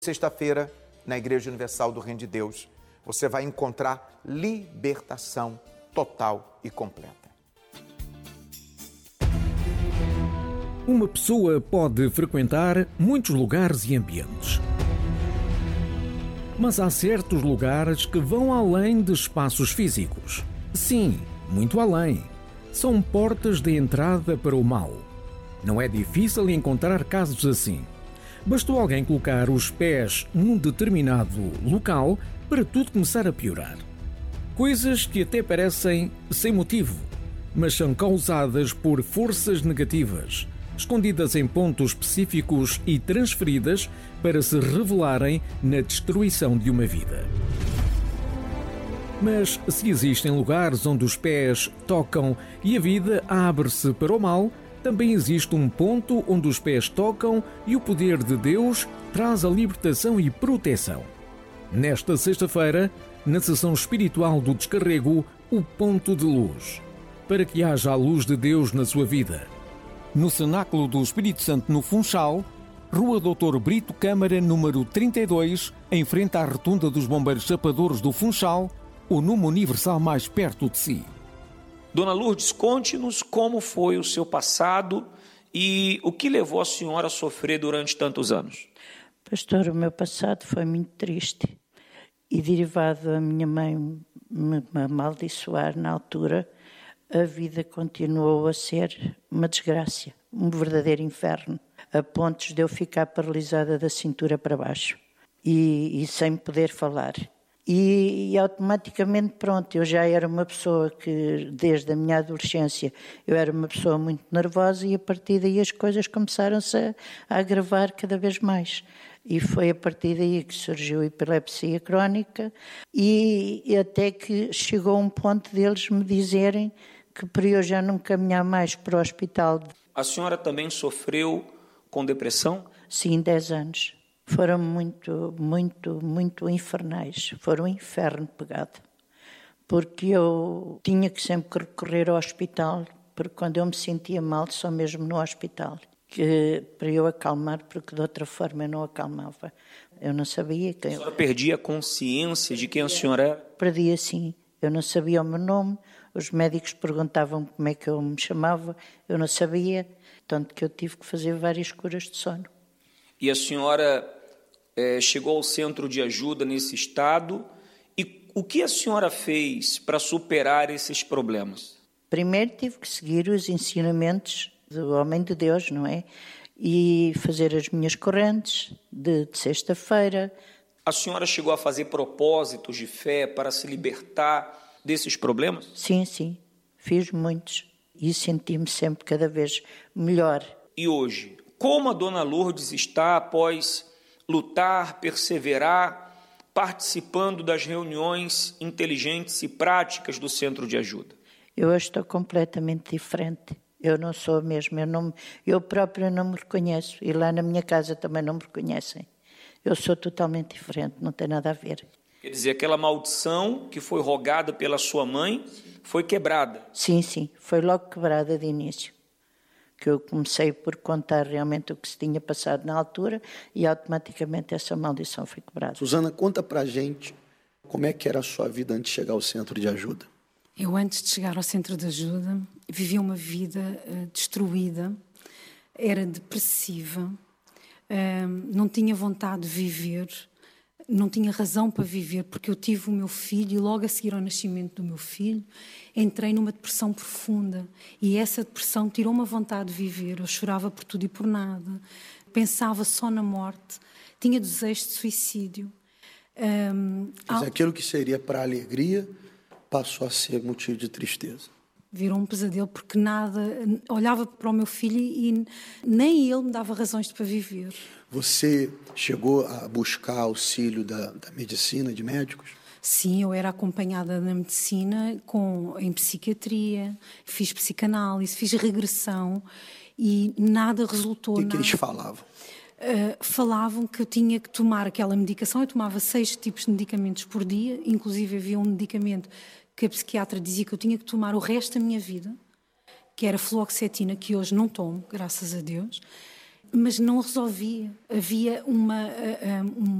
Sexta-feira, na Igreja Universal do Reino de Deus, você vai encontrar libertação total e completa. Uma pessoa pode frequentar muitos lugares e ambientes. Mas há certos lugares que vão além de espaços físicos. Sim, muito além. São portas de entrada para o mal. Não é difícil encontrar casos assim. Bastou alguém colocar os pés num determinado local para tudo começar a piorar. Coisas que até parecem sem motivo, mas são causadas por forças negativas, escondidas em pontos específicos e transferidas para se revelarem na destruição de uma vida. Mas se existem lugares onde os pés tocam e a vida abre-se para o mal, também existe um ponto onde os pés tocam e o poder de Deus traz a libertação e proteção. Nesta sexta-feira, na sessão espiritual do Descarrego, o ponto de luz, para que haja a luz de Deus na sua vida. No Cenáculo do Espírito Santo, no Funchal, Rua Dr. Brito Câmara, número 32, em frente à rotunda dos Bombeiros Chapadores do Funchal, o número universal mais perto de si. Dona Lourdes, conte-nos como foi o seu passado e o que levou a senhora a sofrer durante tantos anos. Pastor, o meu passado foi muito triste e derivado a minha mãe me amaldiçoar na altura, a vida continuou a ser uma desgraça, um verdadeiro inferno, a pontos de eu ficar paralisada da cintura para baixo e sem poder falar. E automaticamente, pronto, eu já era uma pessoa que, desde a minha adolescência, eu era uma pessoa muito nervosa e a partir daí as coisas começaram-se a agravar cada vez mais. E foi a partir daí que surgiu a epilepsia crónica e até que chegou um ponto deles me dizerem que para eu já não caminhar mais para o hospital. A senhora também sofreu com depressão? Sim, 10 anos. Foram muito infernais. Foram um inferno pegado. Porque eu tinha que sempre recorrer ao hospital, porque quando eu me sentia mal, só mesmo no hospital, que para eu acalmar, porque de outra forma eu não acalmava. Eu não sabia quem... A senhora perdia a consciência de quem a senhora era? Perdia, sim. Eu não sabia o meu nome, os médicos perguntavam como é que eu me chamava, eu não sabia, tanto que eu tive que fazer várias curas de sono. E a senhora chegou ao centro de ajuda nesse estado, e o que a senhora fez para superar esses problemas? Primeiro tive que seguir os ensinamentos do homem de Deus, não é? E fazer as minhas correntes de sexta-feira. A senhora chegou a fazer propósitos de fé para se libertar desses problemas? Sim, fiz muitos e senti-me sempre cada vez melhor. E hoje, como a Dona Lourdes está após lutar, perseverar, participando das reuniões inteligentes e práticas do Centro de Ajuda? Eu hoje estou completamente diferente. Eu não sou a mesma, eu própria não me reconheço e lá na minha casa também não me reconhecem. Eu sou totalmente diferente, não tem nada a ver. Quer dizer, aquela maldição que foi rogada pela sua mãe foi quebrada? Sim, foi logo quebrada de início. Que eu comecei por contar realmente o que se tinha passado na altura e automaticamente essa maldição foi quebrada. Susana, conta pra gente como é que era a sua vida antes de chegar ao Centro de Ajuda. Eu, antes de chegar ao Centro de Ajuda, vivia uma vida destruída, era depressiva, não tinha vontade de viver, não tinha razão para viver, porque eu tive o meu filho e logo a seguir ao nascimento do meu filho entrei numa depressão profunda e essa depressão tirou-me a vontade de viver. Eu chorava por tudo e por nada, pensava só na morte, tinha desejos de suicídio. Mas aquilo que seria para alegria passou a ser motivo de tristeza. Virou um pesadelo porque olhava para o meu filho e nem ele me dava razões para viver. Você chegou a buscar auxílio da medicina, de médicos? Sim, eu era acompanhada na medicina em psiquiatria, fiz psicanálise, fiz regressão e nada resultou. O que eles falavam? Falavam que eu tinha que tomar aquela medicação. Eu tomava 6 tipos de medicamentos por dia, inclusive havia um medicamento que a psiquiatra dizia que eu tinha que tomar o resto da minha vida, que era fluoxetina, que hoje não tomo, graças a Deus. mas não resolvia. Havia